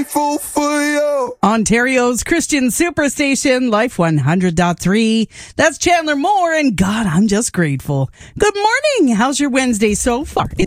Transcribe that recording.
grateful for you. Ontario's Christian Superstation, Life 100.3. That's Chandler Moore, and God, I'm just grateful. Good morning. How's your Wednesday so far? It's